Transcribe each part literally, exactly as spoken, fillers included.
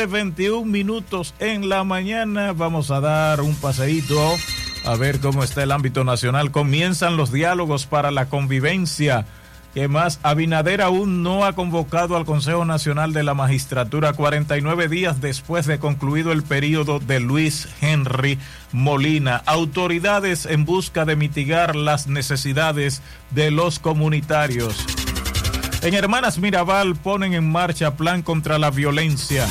siete veintiún minutos en la mañana. Vamos a dar un paseíto a ver cómo está el ámbito nacional. Comienzan los diálogos para la convivencia. ¿Qué más? Abinader aún no ha convocado al Consejo Nacional de la Magistratura cuarenta y nueve días después de concluido el periodo de Luis Henry Molina. Autoridades en busca de mitigar las necesidades de los comunitarios. En Hermanas Mirabal ponen en marcha plan contra la violencia.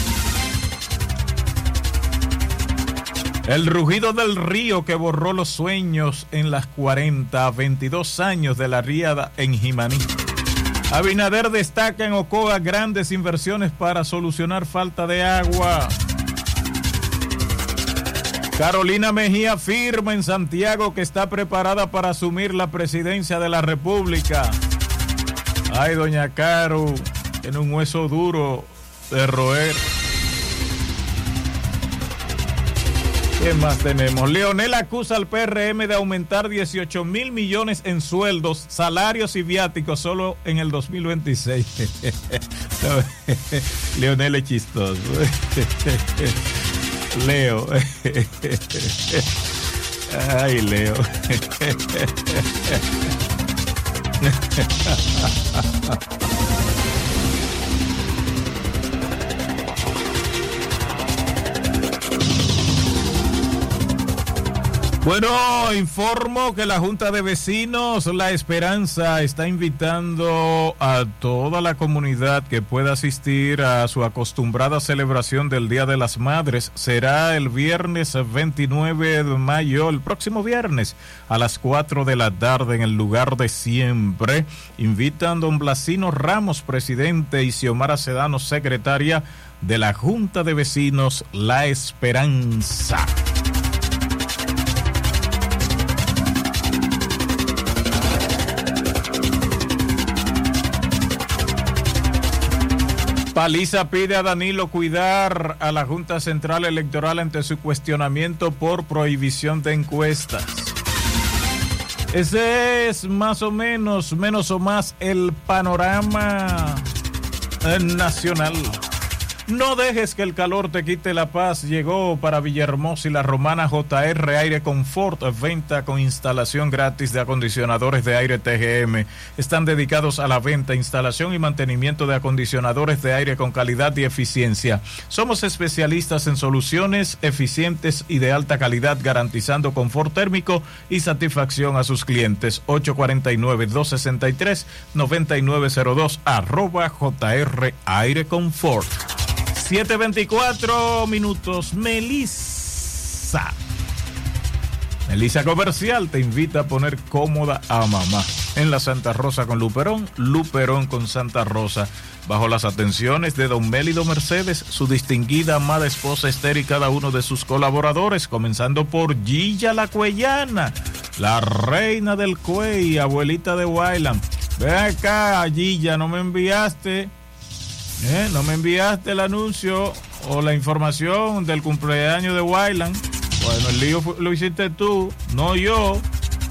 El rugido del río que borró los sueños en las cuarenta a veintidós años de la riada en Jimaní. Abinader destaca en Ocoa grandes inversiones para solucionar falta de agua. Carolina Mejía afirma en Santiago que está preparada para asumir la presidencia de la República. Ay, doña Caro, tiene un hueso duro de roer. ¿Qué más tenemos? Leonel acusa al P R M de aumentar dieciocho mil millones en sueldos, salarios y viáticos solo en el dos mil veintiséis. Leonel es chistoso. Leo. Ay, Leo. Bueno, informo que la Junta de Vecinos La Esperanza está invitando a toda la comunidad que pueda asistir a su acostumbrada celebración del Día de las Madres. Será el viernes veintinueve de mayo, el próximo viernes, a las cuatro de la tarde en el lugar de siempre. Invitan don Blasino Ramos, presidente, y Xiomara Sedano, secretaria de la Junta de Vecinos La Esperanza. Paliza pide a Danilo cuidar a la Junta Central Electoral ante su cuestionamiento por prohibición de encuestas. Ese es más o menos, menos o más, el panorama nacional. No dejes que el calor te quite la paz. Llegó para Villahermosa y La Romana J R Aire Confort, venta con instalación gratis de acondicionadores de aire T G M. Están dedicados a la venta, instalación y mantenimiento de acondicionadores de aire con calidad y eficiencia. Somos especialistas en soluciones eficientes y de alta calidad, garantizando confort térmico y satisfacción a sus clientes. ocho cuatro nueve, dos seis tres, nueve nueve cero dos, arroba J R Aire Confort. siete veinticuatro minutos. Melissa. Melissa Comercial te invita a poner cómoda a mamá en la Santa Rosa con Luperón, Luperón con Santa Rosa. Bajo las atenciones de don Mélido Mercedes, su distinguida amada esposa Esther y cada uno de sus colaboradores, comenzando por Gilla la Cuellana, la reina del cuey, abuelita de Guaylan. Ven acá, Gilla, no me enviaste... Eh, no me enviaste el anuncio o la información del cumpleaños de Wayland. Bueno, el lío fue, lo hiciste tú, no yo.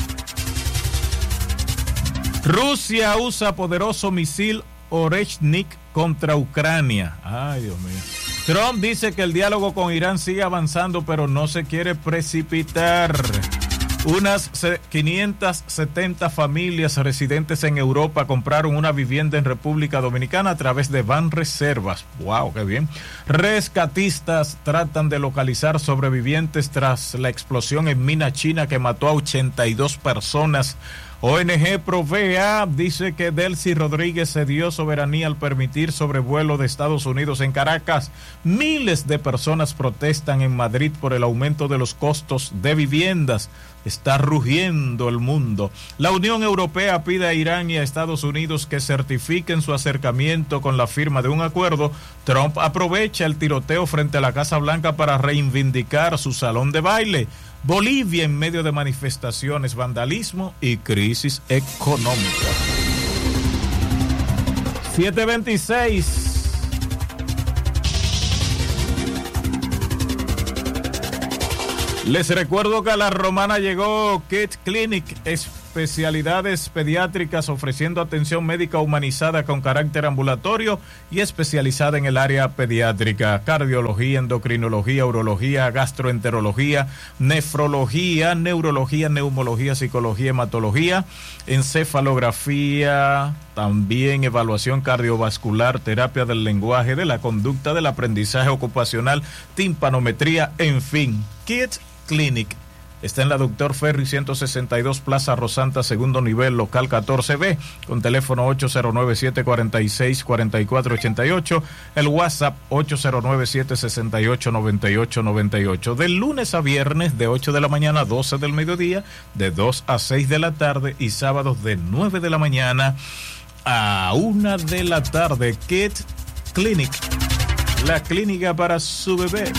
Rusia usa poderoso misil Oreshnik contra Ucrania. Ay, Dios mío. Trump dice que el diálogo con Irán sigue avanzando, pero no se quiere precipitar. Unas quinientas setenta familias residentes en Europa compraron una vivienda en República Dominicana a través de Banreservas. ¡Wow! ¡Qué bien! Rescatistas tratan de localizar sobrevivientes tras la explosión en mina china que mató a ochenta y dos personas. O N G Provea dice que Delcy Rodríguez cedió soberanía al permitir sobrevuelo de Estados Unidos en Caracas. Miles de personas protestan en Madrid por el aumento de los costos de viviendas. Está rugiendo el mundo. La Unión Europea pide a Irán y a Estados Unidos que certifiquen su acercamiento con la firma de un acuerdo. Trump aprovecha el tiroteo frente a la Casa Blanca para reivindicar su salón de baile. Bolivia en medio de manifestaciones, vandalismo y crisis económica. siete veintiséis. Les recuerdo que a La Romana llegó Kid Clinic, es especialidades pediátricas ofreciendo atención médica humanizada con carácter ambulatorio y especializada en el área pediátrica, cardiología, endocrinología, urología, gastroenterología, nefrología, neurología, neumología, psicología, hematología, encefalografía, también evaluación cardiovascular, terapia del lenguaje, de la conducta, del aprendizaje ocupacional, timpanometría, en fin. Kids Clinic está en la Doctor Ferry ciento sesenta y dos, Plaza Rosanta, segundo nivel, local catorce B, con teléfono ocho cero nueve, siete cuatro seis, cuatro cuatro ocho ocho, el WhatsApp ocho cero nueve, siete seis ocho, nueve ocho nueve ocho. De lunes a viernes, de ocho de la mañana a doce del mediodía, de dos a seis de la tarde, y sábados de nueve de la mañana a una de la tarde. Kids Clinic, la clínica para su bebé.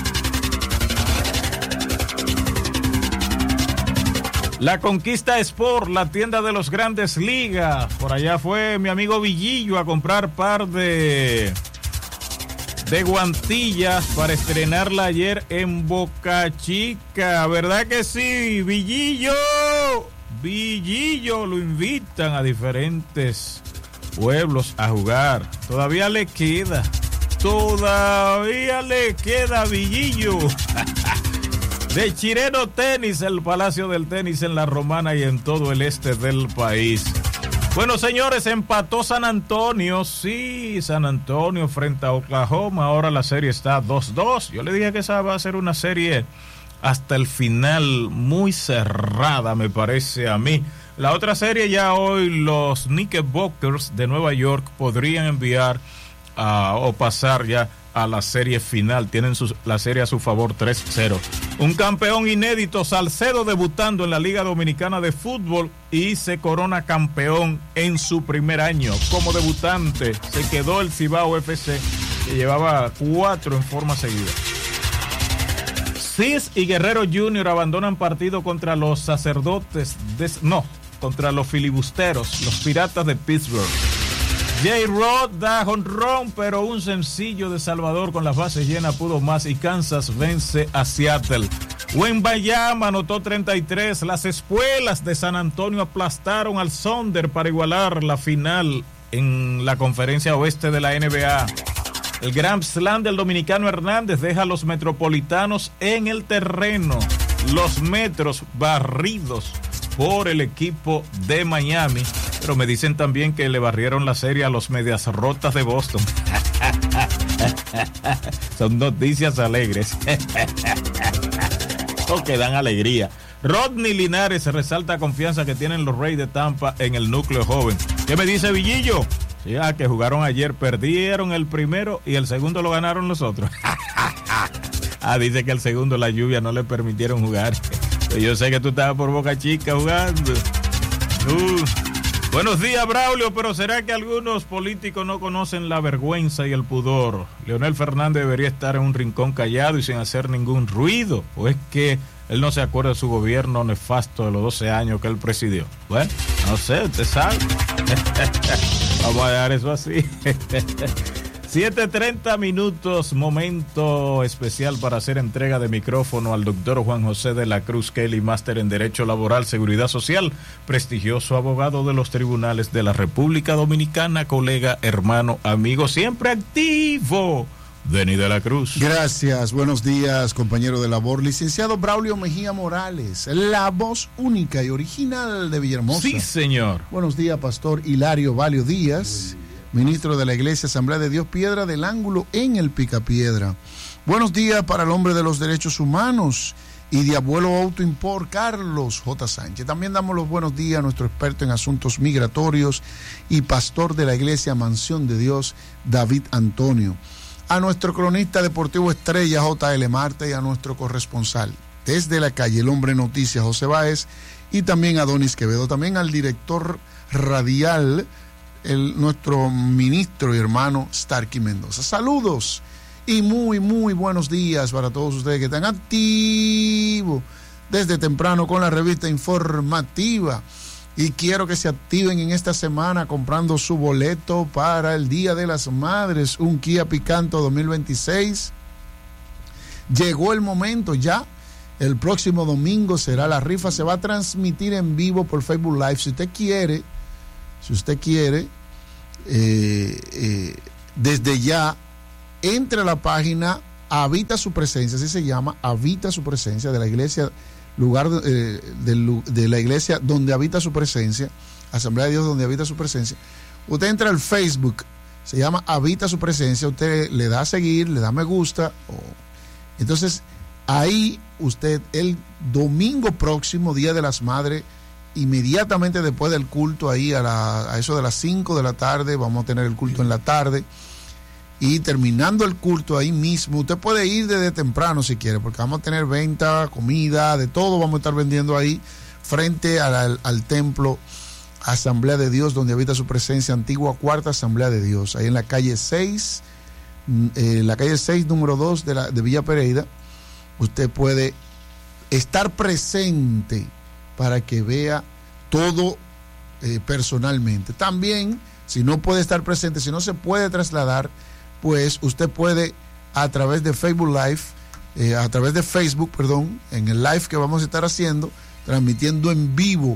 La Conquista Sport, la tienda de los Grandes Ligas. Por allá fue mi amigo Villillo a comprar par de, de guantillas para estrenarla ayer en Boca Chica. ¿Verdad que sí, Villillo? Villillo, lo invitan a diferentes pueblos a jugar. Todavía le queda, todavía le queda, Villillo. De Chireno Tenis, el Palacio del Tenis en La Romana y en todo el este del país. Bueno, señores, empató San Antonio. Sí, San Antonio frente a Oklahoma. Ahora la serie está dos dos. Yo le dije que esa va a ser una serie hasta el final muy cerrada, me parece a mí. La otra serie ya hoy los Knickerbockers de Nueva York podrían enviar uh, o pasar ya a la serie final. Tienen su, la serie a su favor tres cero. Un campeón inédito, Salcedo, debutando en la Liga Dominicana de Fútbol y se corona campeón en su primer año como debutante. Se quedó el Cibao F C, que llevaba cuatro en forma seguida. Cis y Guerrero Junior abandonan partido contra los sacerdotes de, no, contra los filibusteros, los Piratas de Pittsburgh. J-Rod da jonrón, pero un sencillo de Salvador con las bases llenas pudo más y Kansas vence a Seattle. Wembanyama anotó treinta y tres. Las espuelas de San Antonio aplastaron al Sonder para igualar la final en la conferencia oeste de la N B A. El Grand Slam del dominicano Hernández deja a los metropolitanos en el terreno. Los metros barridos por el equipo de Miami. Pero me dicen también que le barrieron la serie a los Medias Rotas de Boston. Son noticias alegres. O que dan alegría. Rodney Linares resalta confianza que tienen los Reyes de Tampa en el núcleo joven. ¿Qué me dice Villillo? Sí, ah, que jugaron ayer, perdieron el primero y el segundo lo ganaron los otros. Ah, dice que el segundo la lluvia no le permitieron jugar. Yo sé que tú estabas por Boca Chica jugando. Uh. Buenos días, Braulio, pero ¿será que algunos políticos no conocen la vergüenza y el pudor? Leonel Fernández debería estar en un rincón callado y sin hacer ningún ruido, ¿o es que él no se acuerda de su gobierno nefasto de los doce años que él presidió? Bueno, no sé, usted sabe. Vamos a dejar eso así. siete treinta minutos, momento especial para hacer entrega de micrófono al doctor Juan José de la Cruz Kelly, máster en Derecho Laboral, Seguridad Social, prestigioso abogado de los tribunales de la República Dominicana, colega, hermano, amigo, siempre activo, Denny de la Cruz. Gracias, buenos días, compañero de labor, licenciado Braulio Mejía Morales, la voz única y original de Villahermosa. Sí, señor. Buenos días, pastor Hilario Valio Díaz, ministro de la Iglesia Asamblea de Dios Piedra del Ángulo en el Picapiedra. Buenos días para el hombre de los derechos humanos y de Abuelo Auto Import, Carlos J. Sánchez. También damos los buenos días a nuestro experto en asuntos migratorios y pastor de la Iglesia Mansión de Dios, David Antonio. A nuestro cronista deportivo estrella, J L Marte, y a nuestro corresponsal desde la calle El Hombre Noticias, José Báez, y también a Donis Quevedo. También al director radial, El, nuestro ministro y hermano Starky Mendoza. Saludos y muy muy buenos días para todos ustedes que están activos desde temprano con la revista informativa, y quiero que se activen en esta semana comprando su boleto para el Día de las Madres, un Kia Picanto dos mil veintiséis. Llegó el momento ya. El próximo domingo será la rifa, se va a transmitir en vivo por Facebook Live. Si usted quiere, si usted quiere, eh, eh, desde ya, entre a la página Habita Su Presencia, así se llama, Habita Su Presencia, de la iglesia, lugar eh, de, de la iglesia donde habita su presencia, Asamblea de Dios donde habita su presencia. Usted entra al Facebook, se llama Habita Su Presencia, usted le da a seguir, le da me gusta, o, entonces ahí usted el domingo próximo, Día de las Madres, inmediatamente después del culto, ahí a, la, a eso de las cinco de la tarde, vamos a tener el culto en la tarde, y terminando el culto ahí mismo, usted puede ir desde temprano si quiere, porque vamos a tener venta, comida, de todo vamos a estar vendiendo ahí, frente al, al templo Asamblea de Dios, donde habita su presencia, antigua Cuarta Asamblea de Dios, ahí en la calle seis, eh, la calle seis, número dos de, la, de Villa Pereira. Usted puede estar presente para que vea todo eh, personalmente. También, si no puede estar presente, si no se puede trasladar, pues usted puede a través de Facebook Live, eh, a través de Facebook, perdón, en el live que vamos a estar haciendo, transmitiendo en vivo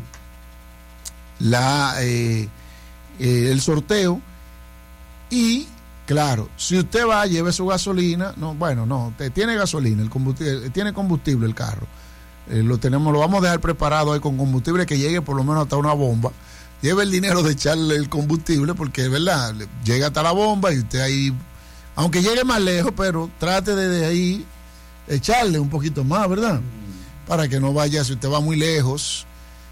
la eh, eh, el sorteo. Y claro, si usted va, lleve su gasolina, no, bueno, no, te, tiene gasolina, el combustible, tiene combustible el carro, eh, lo tenemos, lo vamos a dejar preparado ahí con combustible que llegue por lo menos hasta una bomba. Lleve el dinero de echarle el combustible, porque es verdad, llega hasta la bomba y usted ahí, aunque llegue más lejos, pero trate de, de ahí echarle un poquito más, ¿verdad? Para que no vaya, si usted va muy lejos,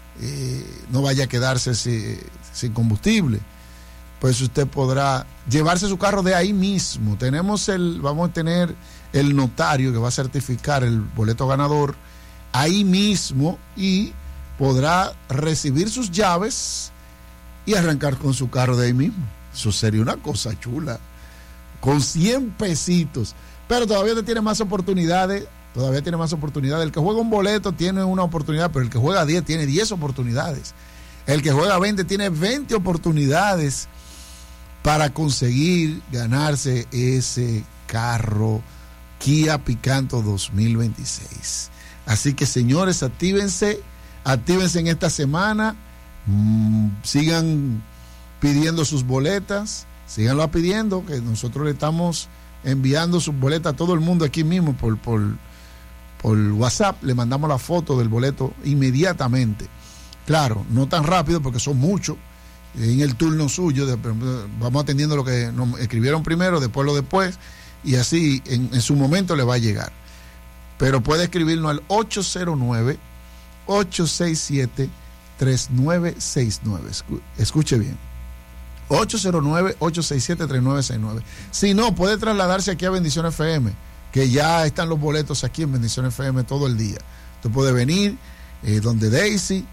eh, no vaya a quedarse sin, sin combustible. Pues usted podrá llevarse su carro de ahí mismo. Tenemos el, vamos a tener el notario que va a certificar el boleto ganador ahí mismo, y podrá recibir sus llaves y arrancar con su carro de ahí mismo. Eso sería una cosa chula, con cien pesitos. Pero todavía usted tiene más oportunidades, todavía tiene más oportunidades. El que juega un boleto tiene una oportunidad, pero el que juega diez tiene diez oportunidades. El que juega veinte tiene veinte oportunidades para conseguir ganarse ese carro Kia Picanto dos mil veintiséis. Así que, señores, actívense, actívense en esta semana, mmm, sigan pidiendo sus boletas, síganlo pidiendo, que nosotros le estamos enviando sus boletas a todo el mundo aquí mismo por, por, por WhatsApp. Le mandamos la foto del boleto inmediatamente. Claro, no tan rápido porque son muchos, en el turno suyo, de, vamos atendiendo lo que nos escribieron primero, después lo después, y así en, en su momento le va a llegar. Pero puede escribirnos al ocho cero nueve, ocho seis siete, tres nueve seis nueve. Escuche bien. ocho cero nueve, ocho seis siete, tres nueve seis nueve. Si no, puede trasladarse aquí a Bendición F M, que ya están los boletos aquí en Bendición F M todo el día. Usted puede venir eh, donde Daisy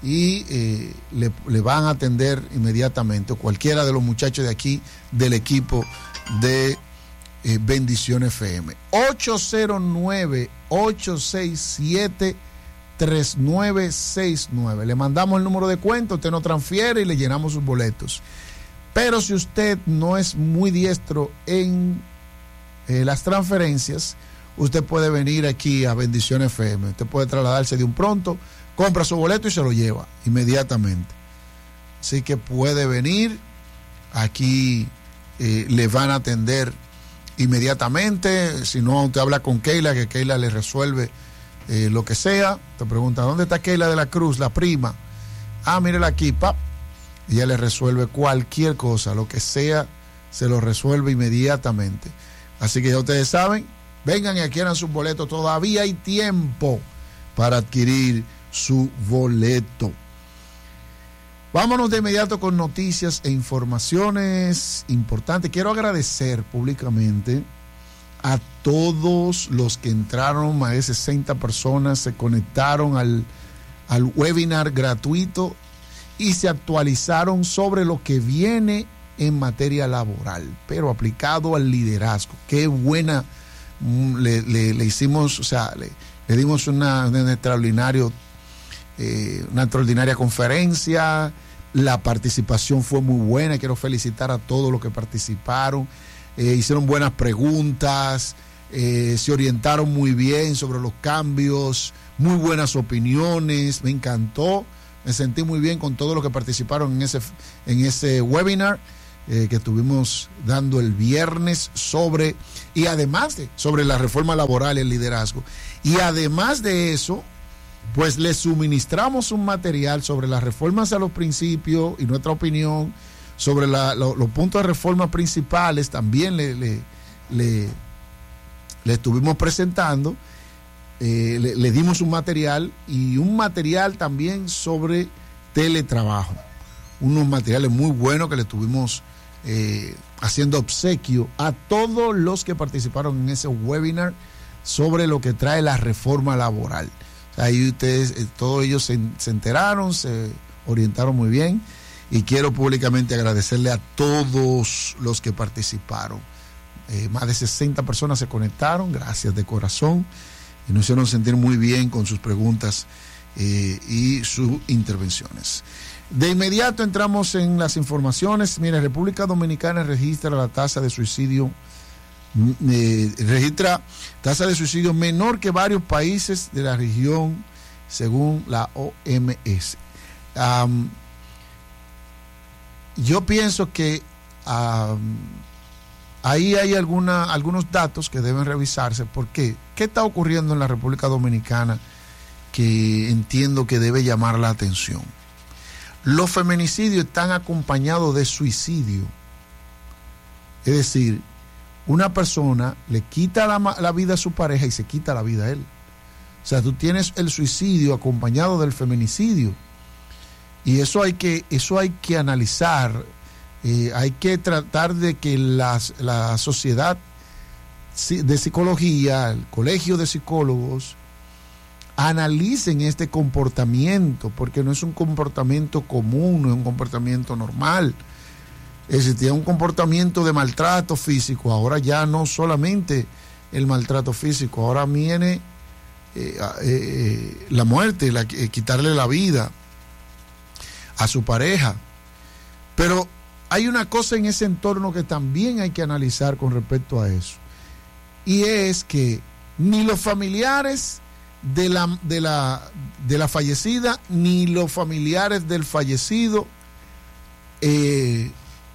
y eh, le, le van a atender inmediatamente, o cualquiera de los muchachos de aquí del equipo de eh, Bendición F M. ocho cero nueve, ocho seis siete, tres nueve seis nueve. Le mandamos el número de cuenta, usted nos transfiere y le llenamos sus boletos. Pero si usted no es muy diestro en eh, las transferencias, usted puede venir aquí a Bendición F M. Usted puede trasladarse de un pronto, compra su boleto y se lo lleva inmediatamente. Así que puede venir, aquí eh, le van a atender inmediatamente. Si no, usted habla con Keila, que Keila le resuelve eh, lo que sea. Te pregunta, ¿dónde está Keila de la Cruz, la prima? Ah, mírela aquí, pap. Ella le resuelve cualquier cosa, lo que sea, se lo resuelve inmediatamente. Así que ya ustedes saben, vengan y adquieran sus boletos. Todavía hay tiempo para adquirir su boleto. Vámonos de inmediato con noticias e informaciones importantes. Quiero agradecer públicamente a todos los que entraron, más de sesenta personas se conectaron al, al webinar gratuito y se actualizaron sobre lo que viene en materia laboral, pero aplicado al liderazgo. Qué buena, le, le, le hicimos, o sea, le, le dimos una, una, extraordinario, eh, una extraordinaria conferencia. La participación fue muy buena. Quiero felicitar a todos los que participaron, eh, hicieron buenas preguntas, eh, se orientaron muy bien sobre los cambios, muy buenas opiniones, me encantó, me sentí muy bien con todos los que participaron en ese, en ese webinar eh, que estuvimos dando el viernes sobre, y además de, sobre la reforma laboral y el liderazgo. Y además de eso, pues les suministramos un material sobre las reformas a los principios y nuestra opinión sobre la, lo, los puntos de reforma principales, también le, le, le, le estuvimos presentando, eh, le, le dimos un material y un material también sobre teletrabajo, unos materiales muy buenos que le estuvimos eh, haciendo obsequio a todos los que participaron en ese webinar sobre lo que trae la reforma laboral. Ahí ustedes, eh, todos ellos se, se enteraron, se orientaron muy bien, y quiero públicamente agradecerle a todos los que participaron. Eh, más de sesenta personas se conectaron, gracias de corazón, y nos hicieron sentir muy bien con sus preguntas eh, y sus intervenciones. De inmediato entramos en las informaciones. Mira, República Dominicana registra la tasa de suicidio Eh, registra tasa de suicidio menor que varios países de la región, según la O M S. Um, yo pienso que um, ahí hay alguna, algunos datos que deben revisarse. ¿Por qué? ¿Qué está ocurriendo en la República Dominicana que entiendo que debe llamar la atención? Los feminicidios están acompañados de suicidio. Es decir, una persona le quita la, la vida a su pareja y se quita la vida a él. O sea, tú tienes el suicidio acompañado del feminicidio. Y eso hay que, eso hay que analizar. Eh, hay que tratar de que las, la sociedad de psicología, el colegio de psicólogos, analicen este comportamiento, porque no es un comportamiento común, no es un comportamiento normal. Existía un comportamiento de maltrato físico, ahora ya no solamente el maltrato físico, ahora viene eh, eh, la muerte, la, eh, quitarle la vida a su pareja. Pero hay una cosa en ese entorno que también hay que analizar con respecto a eso, y es que ni los familiares de la, de la, de la fallecida, ni los familiares del fallecido eh,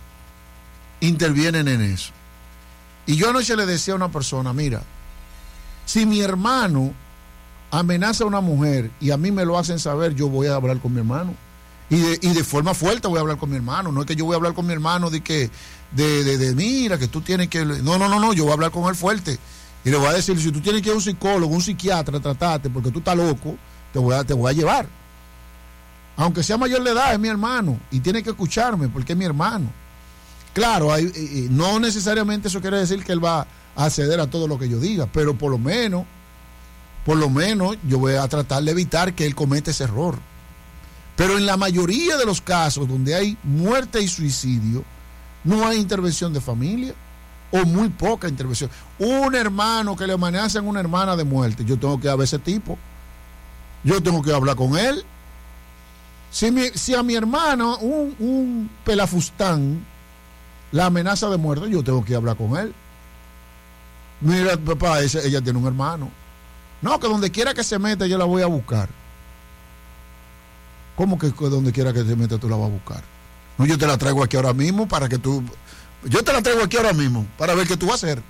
intervienen en eso. Y yo anoche le decía a una persona, mira, si mi hermano amenaza a una mujer y a mí me lo hacen saber, yo voy a hablar con mi hermano. Y de, y de forma fuerte voy a hablar con mi hermano. No es que yo voy a hablar con mi hermano de que, de, de, de mira, que tú tienes que... No, no, no, no, yo voy a hablar con él fuerte. Y le voy a decir, si tú tienes que ir a un psicólogo, un psiquiatra, tratarte porque tú estás loco, te voy a, te voy a llevar. Aunque sea mayor de edad, es mi hermano. Y tiene que escucharme porque es mi hermano. Claro, hay, eh, no necesariamente eso quiere decir que él va a acceder a todo lo que yo diga, pero por lo menos, por lo menos yo voy a tratar de evitar que él cometa ese error. Pero en la mayoría de los casos donde hay muerte y suicidio, no hay intervención de familia o muy poca intervención. Un hermano que le amenazan a una hermana de muerte, yo tengo que ver ese tipo. Yo tengo que hablar con él. Si, mi, si a mi hermano, un, un pelafustán, la amenaza de muerte, yo tengo que hablar con él. Mira, papá, ella, ella tiene un hermano. No, que donde quiera que se meta, yo la voy a buscar. ¿Cómo que donde quiera que se meta tú la vas a buscar? No, yo te la traigo aquí ahora mismo para que tú... Yo te la traigo aquí ahora mismo para ver qué tú vas a hacer.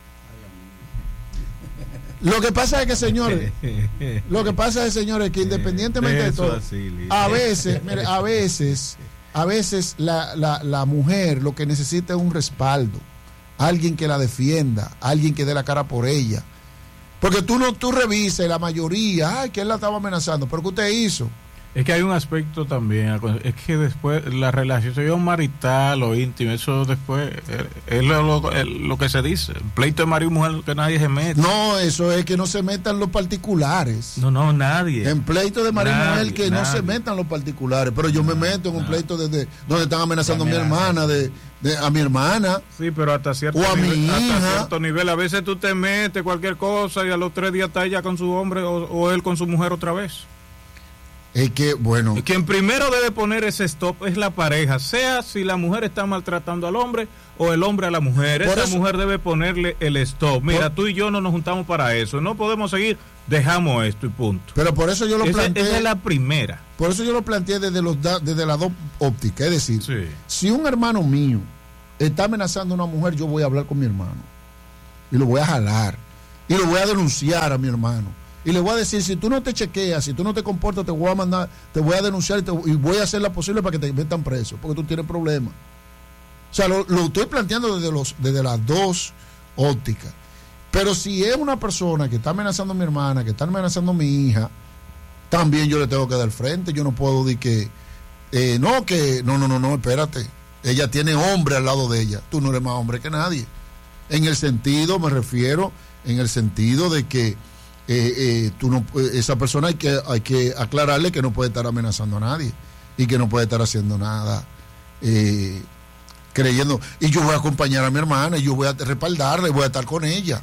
Lo que pasa es que, señores, lo que pasa es, señores, que independientemente de todo, a veces, mire, a veces, a veces la, la, la mujer lo que necesita es un respaldo, alguien que la defienda, alguien que dé la cara por ella. Porque tú no, tú revises la mayoría, ay, que él la estaba amenazando, pero ¿qué usted hizo? Es que hay un aspecto también, es que después la relación marital o íntima, eso después es lo, lo, lo que se dice, el pleito de marido y mujer que nadie se mete. No, eso es que no se metan los particulares. No, no, nadie. En pleito de marido y mujer que nadie. No se metan los particulares, pero yo nadie, me meto en un nadie. pleito desde donde están amenazando a mi hermana, de, de, a mi hermana. Sí, pero hasta cierto, o a nivel, mi hija. hasta cierto nivel, a veces tú te metes cualquier cosa y a los tres días está ella con su hombre o, o él con su mujer otra vez. Es que, bueno. Quien primero debe poner ese stop es la pareja, sea si la mujer está maltratando al hombre o el hombre a la mujer. Esa eso, mujer debe ponerle el stop. Mira, por, tú y yo no nos juntamos para eso. No podemos seguir, dejamos esto y punto. Pero por eso yo lo esa, planteé. Esa es la primera. Por eso yo lo planteé desde, los, desde las dos ópticas. Es decir, sí. si un hermano mío está amenazando a una mujer, yo voy a hablar con mi hermano. Y lo voy a jalar. Y lo voy a denunciar a mi hermano. Y le voy a decir, si tú no te chequeas, si tú no te comportas, te voy a mandar, te voy a denunciar y, te, y voy a hacer lo posible para que te metan preso, porque tú tienes problemas. O sea, lo, lo estoy planteando desde, los, desde las dos ópticas. Pero si es una persona que está amenazando a mi hermana, que está amenazando a mi hija, también yo le tengo que dar frente. Yo no puedo decir que, eh, no, que, no, no, no, no, espérate. Ella tiene hombre al lado de ella. Tú no eres más hombre que nadie. En el sentido, me refiero, en el sentido de que Eh, eh, tú no, esa persona hay que, hay que aclararle que no puede estar amenazando a nadie y que no puede estar haciendo nada eh, creyendo, y yo voy a acompañar a mi hermana y yo voy a respaldarla y voy a estar con ella,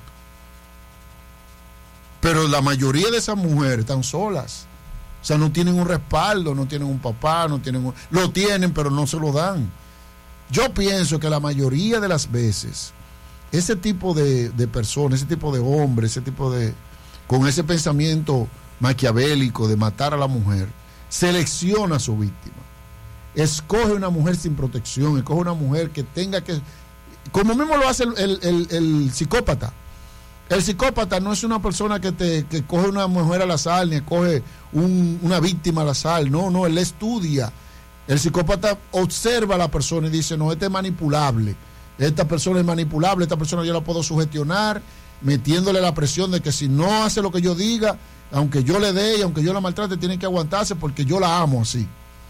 pero la mayoría de esas mujeres están solas, o sea, no tienen un respaldo, no tienen un papá, no tienen un, lo tienen pero no se lo dan. Yo pienso que la mayoría de las veces ese tipo de, de personas, ese tipo de hombres, ese tipo de con ese pensamiento maquiavélico de matar a la mujer, selecciona a su víctima. Escoge una mujer sin protección, escoge una mujer que tenga que, como mismo lo hace el, el, el, el psicópata. El psicópata no es una persona que te que coge una mujer al azar, ni coge un, una víctima al azar, no, no, él estudia. El psicópata observa a la persona y dice, no, este es manipulable, esta persona es manipulable, esta persona yo la puedo sugestionar, metiéndole la presión de que si no hace lo que yo diga, aunque yo le dé y aunque yo la maltrate, tiene que aguantarse porque yo la amo así.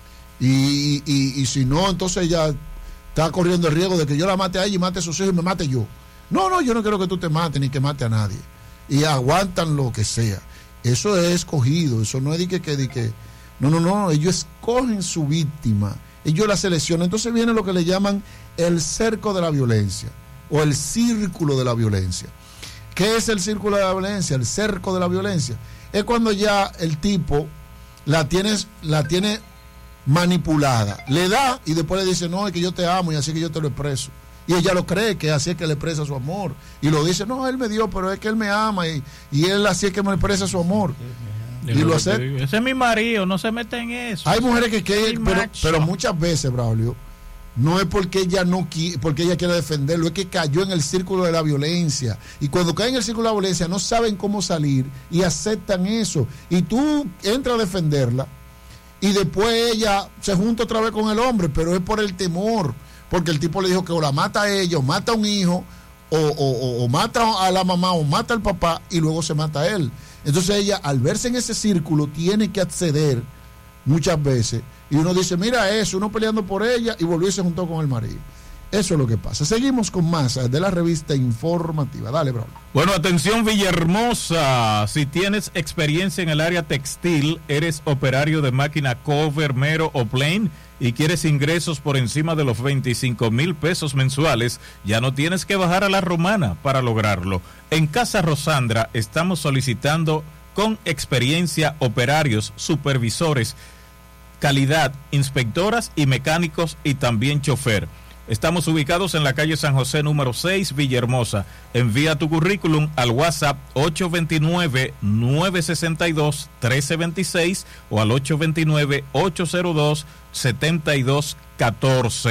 Y, y, y si no, entonces ella está corriendo el riesgo de que yo la mate a ella y mate a sus hijos y me mate yo. No, no, yo no quiero que tú te mates ni que mate a nadie. Y aguantan lo que sea. Eso es escogido, eso no es de que, que, de que no, no, no, ellos escogen su víctima, ellos la seleccionan. Entonces viene lo que le llaman el cerco de la violencia o el círculo de la violencia. ¿Qué es el círculo de la violencia? El cerco de la violencia. Es cuando ya el tipo la tiene, la tiene manipulada. Le da y después le dice, no, es que yo te amo y así que yo te lo expreso. Y ella lo cree, que así es que le expresa su amor. Y lo dice, no, él me dio, pero es que él me ama y, y él así es que me expresa su amor. Y, y lo hace. Ese es mi marido, no se mete en eso. Hay mujeres que quieren, pero, pero muchas veces, Braulio, no es porque ella no porque ella quiere defenderlo, es que cayó en el círculo de la violencia. Y cuando caen en el círculo de la violencia no saben cómo salir y aceptan eso. Y tú entras a defenderla y después ella se junta otra vez con el hombre, pero es por el temor, porque el tipo le dijo que o la mata a ella o mata a un hijo o, o, o, o mata a la mamá o mata al papá y luego se mata a él. Entonces ella, al verse en ese círculo, tiene que acceder muchas veces. Y uno dice, mira eso, uno peleando por ella y volvió y se juntó con el marido. Eso es lo que pasa. Seguimos con más de la revista informativa. Dale, bro. Bueno, atención Villahermosa. Si tienes experiencia en el área textil, eres operario de máquina cover, mero o plain y quieres ingresos por encima de los veinticinco mil pesos mensuales, ya no tienes que bajar a la Romana para lograrlo. En Casa Rosandra estamos solicitando con experiencia operarios, supervisores, calidad, inspectoras y mecánicos y también chofer. Estamos ubicados en la calle San José número seis, Villahermosa. Envía tu currículum al WhatsApp ocho dos nueve, nueve seis dos, uno tres dos seis o al ocho dos nueve, ocho cero dos, siete dos uno cuatro.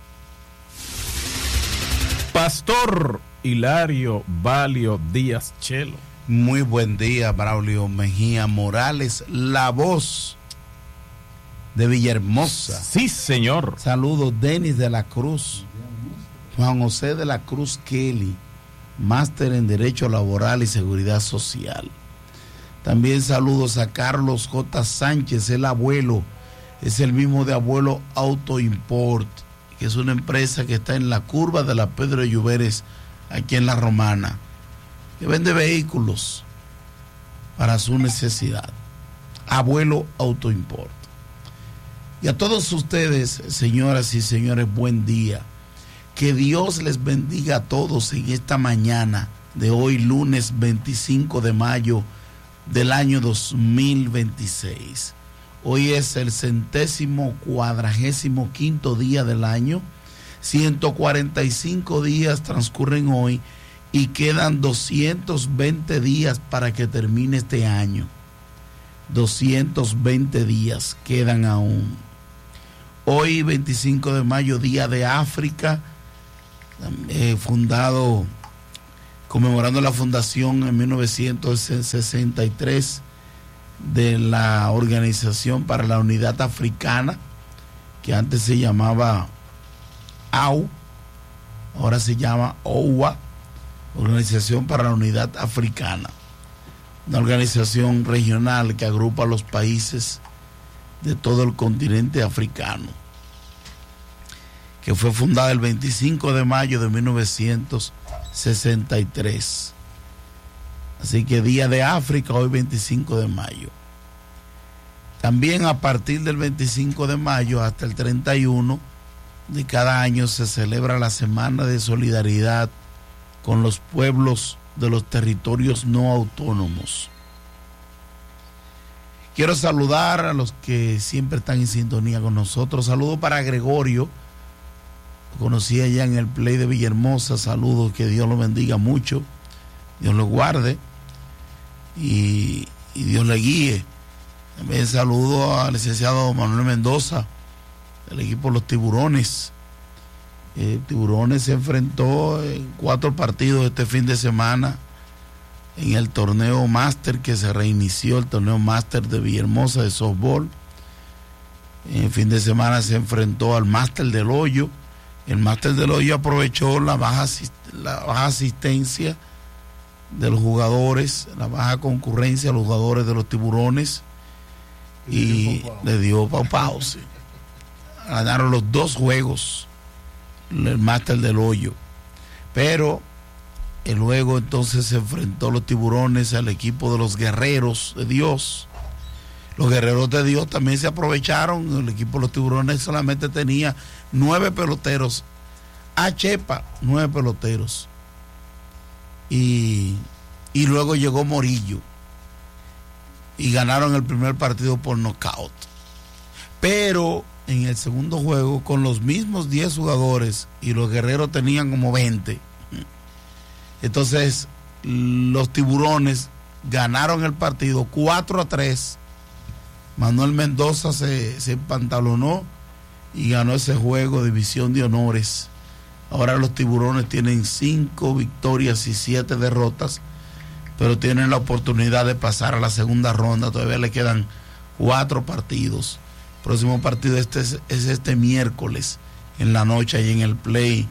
Pastor Hilario Valio Díaz Chelo. Muy buen día, Braulio Mejía Morales, la voz de Villahermosa. Sí, señor. Saludos, Denis de la Cruz, Juan José de la Cruz Kelly, máster en Derecho Laboral y Seguridad Social. También saludos a Carlos J. Sánchez, el abuelo, es el mismo de Abuelo Auto Import, que es una empresa que está en la curva de la Pedro de Lluveres, aquí en La Romana, que vende vehículos para su necesidad. Abuelo Auto Import. Y a todos ustedes, señoras y señores, buen día. Que Dios les bendiga a todos en esta mañana de hoy, lunes veinticinco de mayo del año dos mil veintiséis. Hoy es el centésimo cuadragésimo quinto día del año. ciento cuarenta y cinco días transcurren hoy y quedan doscientos veinte días para que termine este año. doscientos veinte días quedan aún. Hoy, veinticinco de mayo, Día de África, eh, fundado, conmemorando la fundación en mil novecientos sesenta y tres de la Organización para la Unidad Africana, que antes se llamaba A U, ahora se llama O U A, Organización para la Unidad Africana, una organización regional que agrupa a los países de todo el continente africano, que fue fundada el veinticinco de mayo de mil novecientos sesenta y tres. Así que Día de África, hoy veinticinco de mayo. También a partir del veinticinco de mayo hasta el treinta y uno de cada año se celebra la Semana de Solidaridad con los pueblos de los territorios no autónomos. Quiero saludar a los que siempre están en sintonía con nosotros. Saludo para Gregorio, lo conocí allá en el Play de Villahermosa. Saludos, que Dios lo bendiga mucho, Dios lo guarde y, y Dios le guíe. También saludo al licenciado Manuel Mendoza, del equipo Los Tiburones. Eh, Tiburones se enfrentó en cuatro partidos este fin de semana en el torneo máster que se reinició, el torneo máster de Villahermosa de softball. En el fin de semana se enfrentó al máster del Hoyo. El máster del Hoyo aprovechó la baja, la baja asistencia de los jugadores, la baja concurrencia a los jugadores de los Tiburones y le dio paupao. Sí. Ganaron los dos juegos el máster del Hoyo, pero y luego entonces se enfrentó los Tiburones al equipo de los Guerreros de Dios. Los Guerreros de Dios también se aprovecharon. El equipo de los Tiburones solamente tenía nueve peloteros. A Chepa, nueve peloteros. Y, y luego llegó Morillo. Y ganaron el primer partido por nocaut. Pero en el segundo juego, con los mismos diez jugadores, y los Guerreros tenían como veinte. Entonces, los Tiburones ganaron el partido cuatro a tres. Manuel Mendoza se, se empantalonó y ganó ese juego, división de honores. Ahora los Tiburones tienen cinco victorias y siete derrotas, pero tienen la oportunidad de pasar a la segunda ronda. Todavía le quedan cuatro partidos. El próximo partido este es, es este miércoles en la noche, ahí en el Play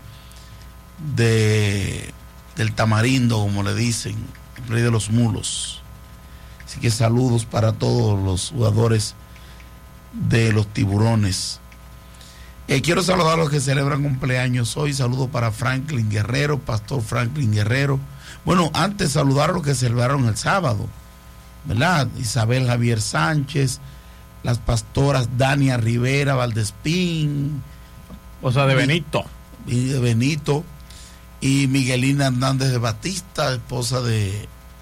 de... del Tamarindo, como le dicen, el Play de los Mulos. Así que saludos para todos los jugadores de los Tiburones. Eh, quiero saludar a los que celebran cumpleaños hoy. Saludos para Franklin Guerrero, Pastor Franklin Guerrero. Bueno, antes saludar a los que celebraron el sábado, ¿verdad? Isabel Javier Sánchez, las pastoras Dania Rivera Valdespín, o sea, de Benito. Y de Benito. Y Miguelina Hernández de Batista, esposa de,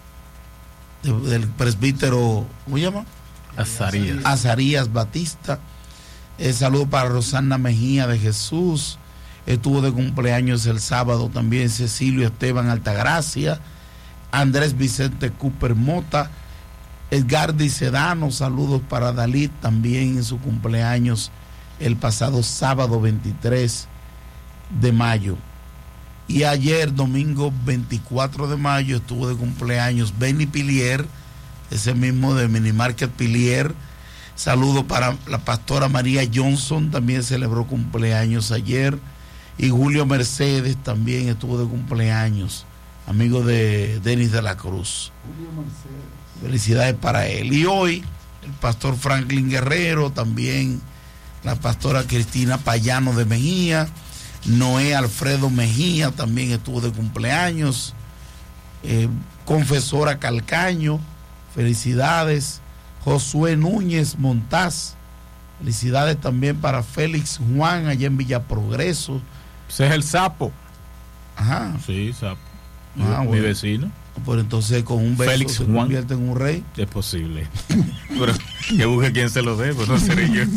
de del presbítero, ¿cómo se llama? Azarías. Azarías Batista. Eh, saludo para Rosana Mejía de Jesús. Estuvo de cumpleaños el sábado también Cecilio Esteban Altagracia, Andrés Vicente Cooper Mota, Edgardi Sedano. Saludos para Dalit también en su cumpleaños el pasado sábado veintitrés de mayo. Y ayer, domingo veinticuatro de mayo, estuvo de cumpleaños Benny Pilier, ese mismo de Minimarket Pilier. Saludo para la pastora María Johnson, también celebró cumpleaños ayer. Y Julio Mercedes también estuvo de cumpleaños, amigo de Denis de la Cruz. Julio Mercedes. Felicidades para él. Y hoy, el pastor Franklin Guerrero, también la pastora Cristina Payano de Mejía. Noé Alfredo Mejía también estuvo de cumpleaños. Eh, Confesora Calcaño, felicidades. Josué Núñez Montaz, felicidades también para Félix Juan allá en Villa Progreso. Ese es el Sapo. Ajá. Sí, Sapo. Ah, mi bueno. vecino. Pues entonces con un beso Félix se Juan convierte en un rey. Es posible. Pero que busque quien se lo dé, pues no seré yo.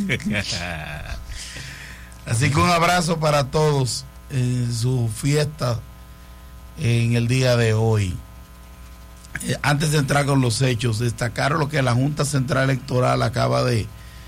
Así que un abrazo para todos en su fiesta en el día de hoy. Eh, antes de entrar con los hechos, destacar lo que la Junta Central Electoral acaba de,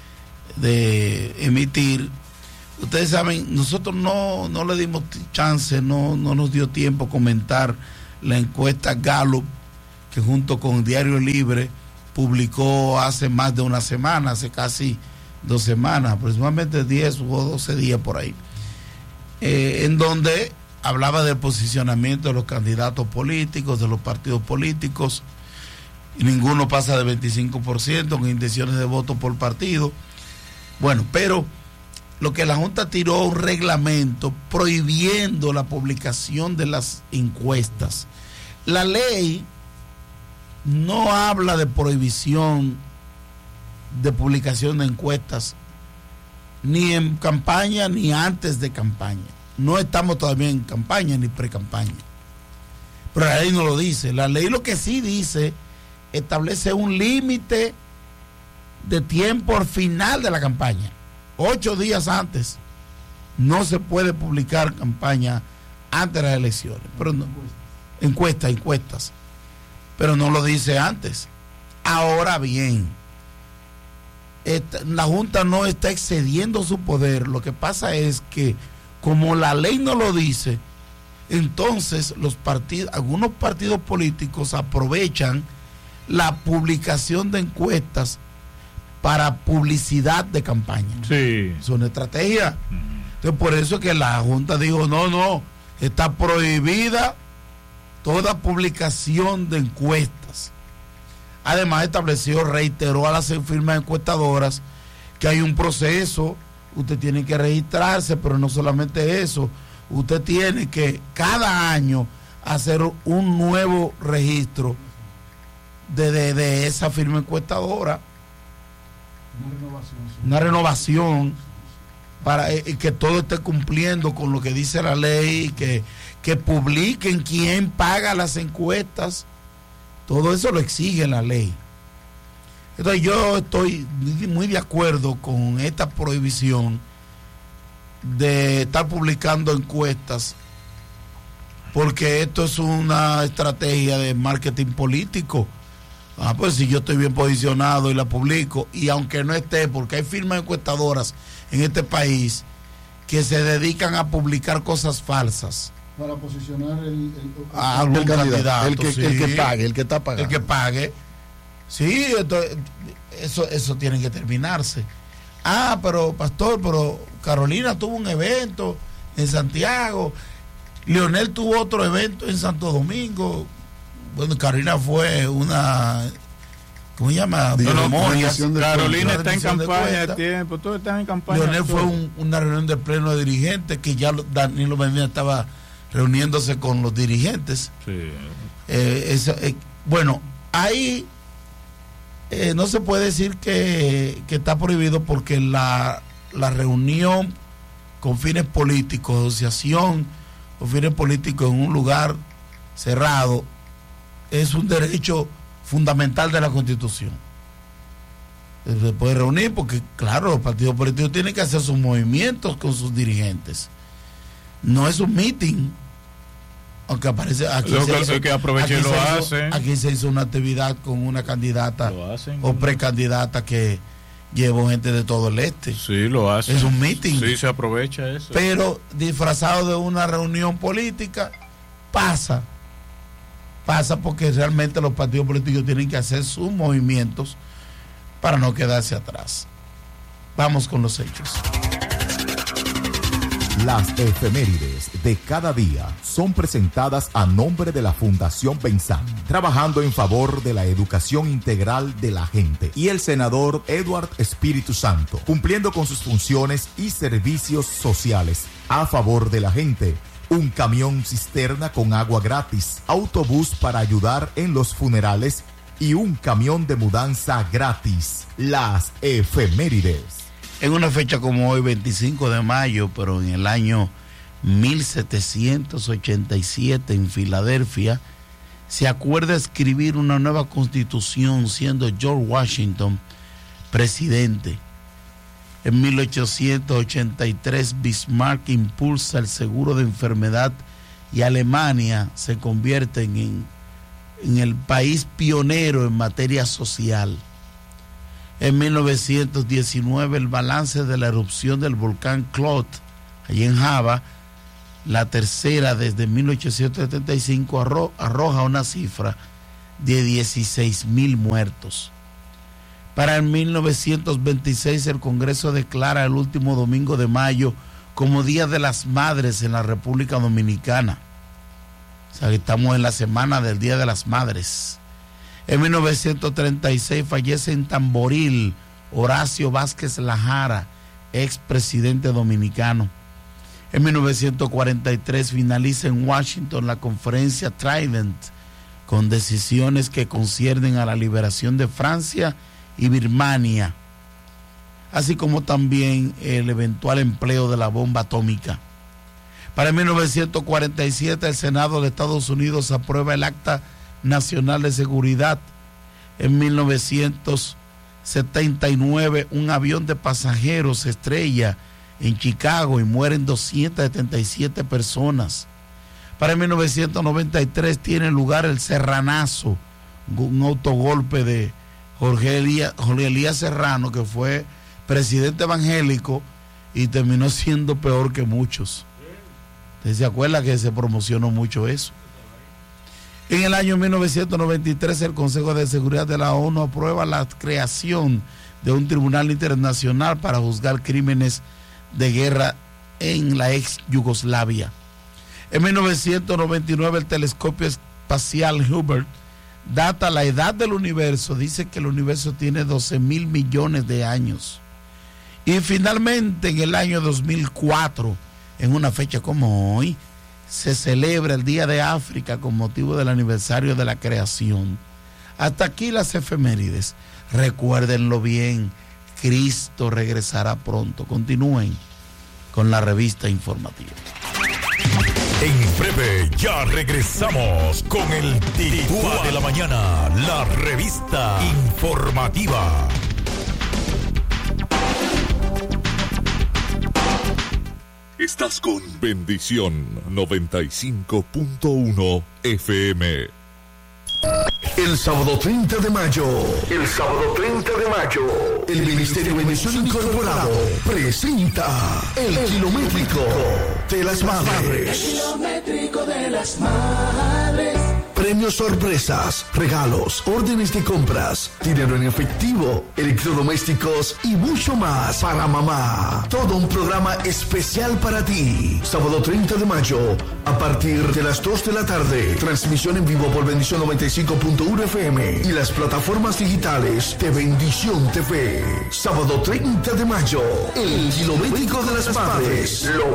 de emitir. Ustedes saben, nosotros no, no le dimos chance, no, no nos dio tiempo comentar la encuesta Gallup, que junto con Diario Libre publicó hace más de una semana, hace casi dos semanas, aproximadamente diez o doce días por ahí, eh, en donde hablaba del posicionamiento de los candidatos políticos, de los partidos políticos, y ninguno pasa de veinticinco por ciento con intenciones de voto por partido. Bueno, pero lo que la Junta tiró un reglamento prohibiendo la publicación de las encuestas. La ley no habla de prohibición de publicación de encuestas ni en campaña ni antes de campaña. No estamos todavía en campaña ni pre-campaña. Pero la ley no lo dice. La ley lo que sí dice, establece un límite de tiempo al final de la campaña. Ocho días antes no se puede publicar campaña antes de las elecciones. Pero no, encuestas, encuestas. Pero no lo dice antes. Ahora bien, esta, la Junta no está excediendo su poder. Lo que pasa es que como la ley no lo dice, entonces los partidos, algunos partidos políticos aprovechan la publicación de encuestas para publicidad de campaña. Sí. Es una estrategia. Entonces por eso es que la Junta dijo, no, no, está prohibida toda publicación de encuestas. Además estableció, reiteró a las firmas encuestadoras que hay un proceso, usted tiene que registrarse, pero no solamente eso, usted tiene que cada año hacer un nuevo registro de, de, de esa firma encuestadora. Una renovación. Una renovación para eh, que todo esté cumpliendo con lo que dice la ley, que, que publiquen quién paga las encuestas. Todo eso lo exige la ley. Entonces yo estoy muy de acuerdo con esta prohibición de estar publicando encuestas, porque esto es una estrategia de marketing político. Ah, pues si yo estoy bien posicionado y la publico, y aunque no esté, porque hay firmas encuestadoras en este país que se dedican a publicar cosas falsas para posicionar el, el, a algún el candidato, candidato, el que, sí. el que pague, el que está pagando. El que pague. Sí, entonces, eso, eso tiene que terminarse. Ah, pero pastor, pero Carolina tuvo un evento en Santiago, Leonel tuvo otro evento en Santo Domingo. Bueno, Carolina fue una, ¿cómo se llama? No, no, de Carolina está en rendición de campaña de cuentas. tiempo, todos están en campaña. Leonel fue todos. un- una reunión de pleno de dirigentes que ya lo- Danilo Medina estaba reuniéndose con los dirigentes. Sí. Eh, eso, eh, bueno, ahí eh, no se puede decir que, que está prohibido, porque la, la reunión con fines políticos, asociación con fines políticos en un lugar cerrado, es un derecho fundamental de la Constitución. Se puede reunir porque, claro, los partidos políticos tienen que hacer sus movimientos con sus dirigentes. No es un meeting. Aunque aparece aquí, Lo se que- hizo, que aprovechen aquí lo se hizo- hacen. aquí se hizo una actividad con una candidata Lo hacen. o precandidata que llevó gente de todo el este. Sí, lo hacen. Es un meeting. Sí, se aprovecha eso. Pero disfrazado de una reunión política, pasa. Pasa porque realmente los partidos políticos tienen que hacer sus movimientos para no quedarse atrás. Vamos con los hechos. Las efemérides de cada día son presentadas a nombre de la Fundación Benzán, trabajando en favor de la educación integral de la gente, y el senador Edward Espíritu Santo, cumpliendo con sus funciones y servicios sociales a favor de la gente. Un camión cisterna con agua gratis, autobús para ayudar en los funerales y un camión de mudanza gratis. Las efemérides. En una fecha como hoy, veinticinco de mayo, pero en el año mil setecientos ochenta y siete, en Filadelfia, se acuerda escribir una nueva constitución siendo George Washington presidente. En mil ochocientos ochenta y tres, Bismarck impulsa el seguro de enfermedad y Alemania se convierte en, en el país pionero en materia social. En mil novecientos diecinueve, el balance de la erupción del volcán Clot, allí en Java, la tercera desde mil ochocientos setenta y cinco, arro, arroja una cifra de dieciséis mil muertos. Para el mil novecientos veintiséis, el Congreso declara el último domingo de mayo como Día de las Madres en la República Dominicana. O sea, que estamos en la semana del Día de las Madres. En mil novecientos treinta y seis fallece en Tamboril Horacio Vázquez Lajara, expresidente dominicano. En mil novecientos cuarenta y tres finaliza en Washington la conferencia Trident, con decisiones que conciernen a la liberación de Francia y Birmania, así como también el eventual empleo de la bomba atómica. Para mil novecientos cuarenta y siete, el Senado de Estados Unidos aprueba el Acta Nacional de Seguridad. En mil novecientos setenta y nueve, un avión de pasajeros se estrella en Chicago y mueren doscientas setenta y siete personas. Para mil novecientos noventa y tres tiene lugar el Serranazo, un autogolpe de Jorge Elías, Jorge Elías Serrano, que fue presidente evangélico y terminó siendo peor que muchos. ¿Usted se acuerda que se promocionó mucho eso? En el año mil novecientos noventa y tres, el Consejo de Seguridad de la ONU aprueba la creación de un tribunal internacional para juzgar crímenes de guerra en la ex Yugoslavia. En mil novecientos noventa y nueve, el telescopio espacial Hubble data la edad del universo, dice que el universo tiene doce mil millones de años. Y finalmente, en el año dos mil cuatro, en una fecha como hoy, se celebra el Día de África con motivo del aniversario de la creación. Hasta aquí las efemérides. Recuérdenlo bien, Cristo regresará pronto. Continúen con la revista informativa. En breve ya regresamos con el Tirituá de la Mañana, la revista informativa. Estás con Bendición noventa y cinco punto uno F M. El sábado treinta de mayo, el sábado treinta de mayo, el Ministerio de Bendición Incorporado presenta el Kilométrico de las Madres. El Kilométrico de las Madres. Premios, sorpresas, regalos, órdenes de compras, dinero en efectivo, electrodomésticos y mucho más para mamá. Todo un programa especial para ti. Sábado treinta de mayo, a partir de las dos de la tarde. Transmisión en vivo por Bendición noventa y cinco punto uno F M y las plataformas digitales de Bendición T V. Sábado treinta de mayo, el Kilométrico de las Madres. Lo